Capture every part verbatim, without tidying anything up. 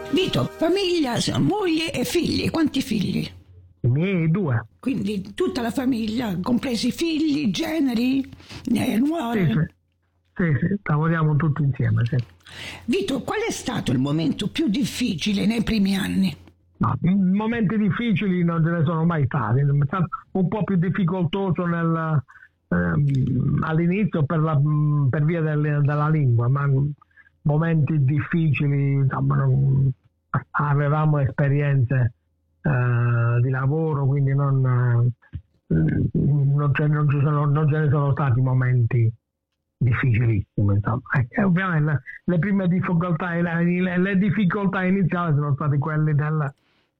Vito, famiglia, moglie e figli, quanti figli? I miei due. Quindi tutta la famiglia, compresi figli, generi, eh, nuore? Sì, sì, sì, sì, lavoriamo tutti insieme, sì. Vito, qual è stato il momento più difficile nei primi anni? No, momenti difficili non ce ne sono mai stati, è stato un po' più difficoltoso nel, ehm, all'inizio per, la, per via del, della lingua, ma momenti difficili, insomma, non, avevamo esperienze eh, di lavoro, quindi non, non, ce, non, ci sono, non ce ne sono stati momenti difficilissimi, insomma. E ovviamente le, le prime difficoltà, le, le difficoltà iniziali sono state quelle della,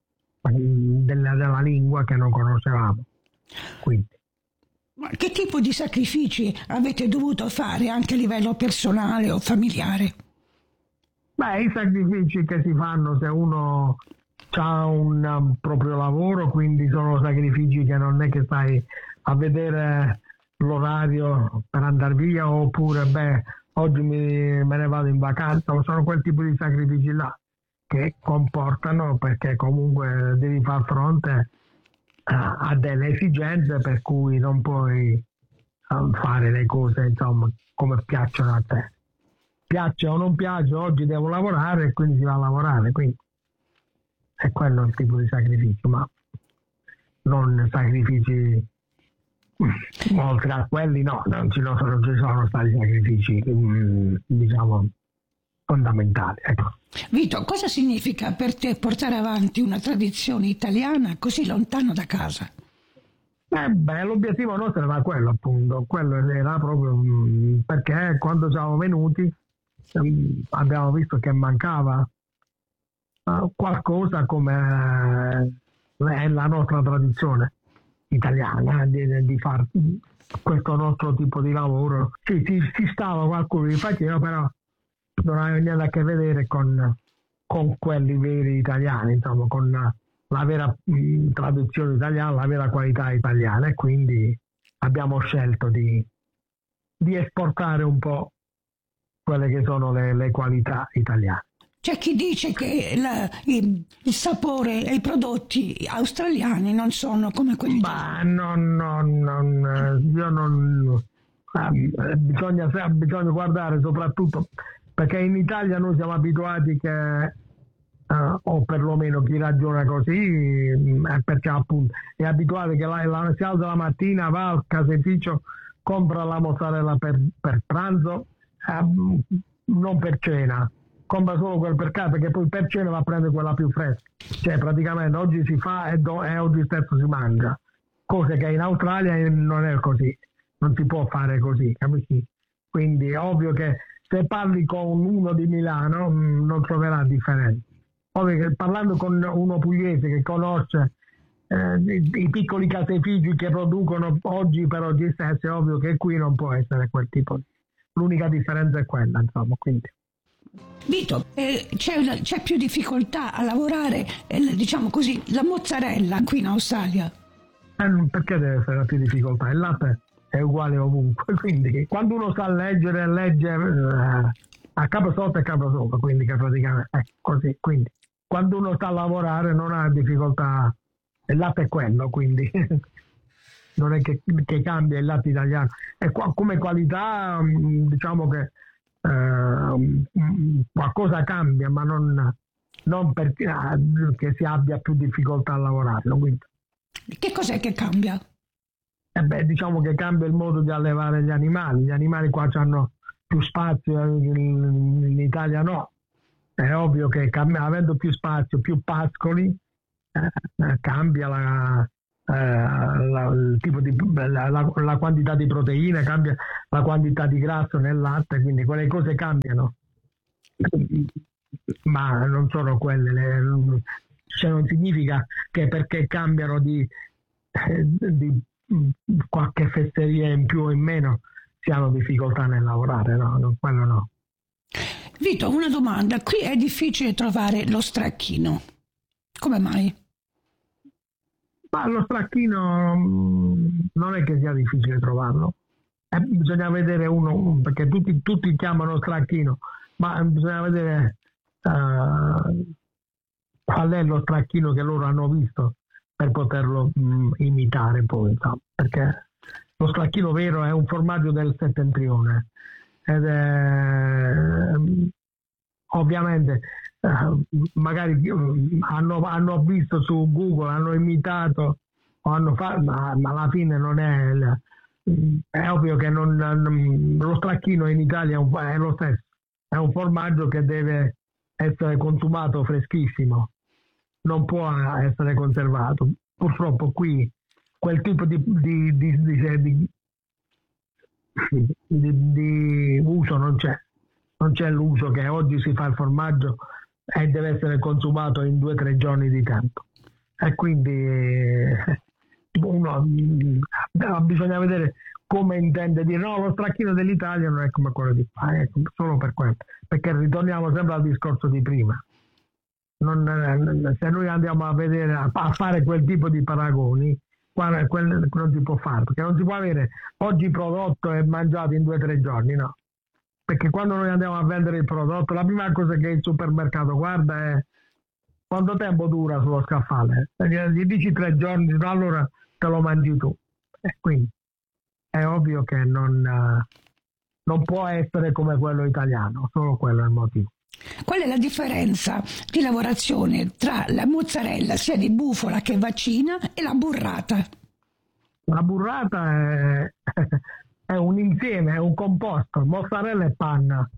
della, della lingua che non conoscevamo. Quindi. Ma che tipo di sacrifici avete dovuto fare anche a livello personale o familiare? Beh, i sacrifici che si fanno se uno ha un um, proprio lavoro, quindi sono sacrifici che non è che stai a vedere l'orario per andare via, oppure beh, oggi mi, me ne vado in vacanza, sono quel tipo di sacrifici là che comportano, perché comunque devi far fronte a, a delle esigenze per cui non puoi um, fare le cose, insomma, come piacciono a te. Piace o non piace, oggi devo lavorare e quindi si va a lavorare, quindi è quello il tipo di sacrificio, ma non sacrifici oltre a quelli, no, non ci sono, non ci sono stati sacrifici diciamo fondamentali, ecco. Vito, cosa significa per te portare avanti una tradizione italiana così lontano da casa? Eh beh, l'obiettivo nostro era quello, appunto, quello era proprio mh, perché quando siamo venuti mh, abbiamo visto che mancava uh, qualcosa come è la nostra tradizione italiana di, di fare questo nostro tipo di lavoro. Sì, si, si stava, qualcuno li faceva, però non aveva niente a che vedere con, con quelli veri italiani, insomma, con la vera mh, traduzione italiana, la vera qualità italiana, e quindi abbiamo scelto di, di esportare un po' quelle che sono le, le qualità italiane. C'è chi dice che la, il, il sapore e i prodotti australiani non sono come quelli italiani. Ma non, non, non, io non eh, bisogna, bisogna guardare soprattutto perché in Italia noi siamo abituati che Uh, o perlomeno chi ragiona così è perché appunto è abituato che la, la, si alza la mattina, va al caseificio, compra la mozzarella per, per pranzo, uh, non per cena, compra solo quel per caso, perché poi per cena va a prendere quella più fresca, cioè praticamente oggi si fa e, do, e oggi stesso si mangia, cosa che in Australia non è così, non si può fare così, capisci? Quindi è ovvio che se parli con uno di Milano mh, non troverà differenza. Ovvio che parlando con uno pugliese che conosce eh, i, i piccoli caseifici che producono oggi per oggi stesso, è ovvio che qui non può essere quel tipo di... L'unica differenza è quella, insomma, quindi. Vito, eh, c'è, una, c'è più difficoltà a lavorare, eh, diciamo così, la mozzarella qui in Australia? Eh, perché deve essere più difficoltà? Il latte è uguale ovunque, quindi quando uno sa leggere, legge eh, a capo sotto e a capo sopra, quindi che praticamente è così, quindi quando uno sta a lavorare non ha difficoltà, il latte è quello, quindi non è che, che cambia il latte italiano, e qua, come qualità diciamo che eh, qualcosa cambia, ma non, non perché che si abbia più difficoltà a lavorarlo, quindi. Che cos'è che cambia? Eh beh, diciamo che cambia il modo di allevare gli animali, gli animali qua hanno più spazio, in Italia no. È ovvio che cambia, avendo più spazio, più pascoli, eh, cambia la, eh, la, il tipo di, la, la, la quantità di proteine, cambia la quantità di grasso nel latte, quindi quelle cose cambiano. Ma non sono quelle, le, cioè non significa che perché cambiano di, di qualche fesseria in più o in meno si hanno difficoltà nel lavorare, no, no, quello no. Vito, una domanda. Qui è difficile trovare lo stracchino. Come mai? Ma lo stracchino non è che sia difficile trovarlo. Eh, bisogna vedere uno, perché tutti, tutti chiamano stracchino, ma bisogna vedere uh, qual è lo stracchino che loro hanno visto per poterlo mh, imitare poi, insomma, perché lo stracchino vero è un formaggio del settentrione ed è ovviamente eh, magari hanno, hanno visto su Google, hanno imitato o hanno fatto, ma, ma alla fine non è il, è ovvio che non, non, lo stracchino in Italia è, un, è lo stesso, è un formaggio che deve essere consumato freschissimo, non può essere conservato. Purtroppo qui quel tipo di, di, di, di, di, di uso non c'è, non c'è l'uso che oggi si fa il formaggio e deve essere consumato in due o tre giorni di tempo. E quindi uno, bisogna vedere come intende dire no, lo stracchino dell'Italia non è come quello di qua, è solo per quello, perché ritorniamo sempre al discorso di prima. Non, se noi andiamo a vedere a, a fare quel tipo di paragoni, qual, quel, non si può fare, perché non si può avere oggi prodotto e mangiato in due o tre giorni, no, perché quando noi andiamo a vendere il prodotto la prima cosa che il supermercato guarda è quanto tempo dura sullo scaffale, gli dici tre giorni, allora te lo mangi tu, e quindi è ovvio che non, non può essere come quello italiano, solo quello è il motivo. Qual è la differenza di lavorazione tra la mozzarella sia di bufala che vaccina e la burrata? La burrata è, è un insieme, è un composto, mozzarella e panna.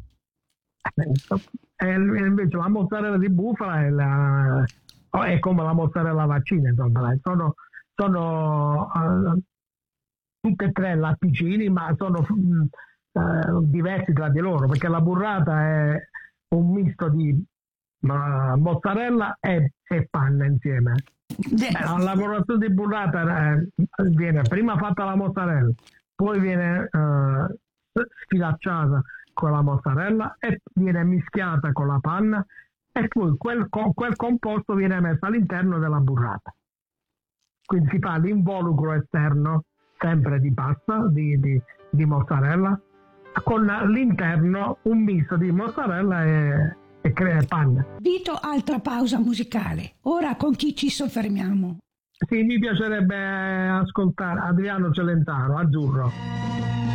E invece la mozzarella di bufala è, la, è come la mozzarella vaccina, insomma, sono, sono uh, tutte e tre latticini, ma sono uh, diversi tra di loro, perché la burrata è un misto di uh, mozzarella e, e panna insieme. Eh, la lavorazione di burrata eh, viene prima fatta la mozzarella, poi viene uh, sfilacciata con la mozzarella e viene mischiata con la panna e poi quel, quel composto viene messo all'interno della burrata. Quindi si fa l'involucro esterno sempre di pasta, di, di, di mozzarella, con all'interno un misto di mozzarella e, e crea panna. Vito, altra pausa musicale. Ora con chi ci soffermiamo? Sì, mi piacerebbe ascoltare Adriano Celentano, Azzurro.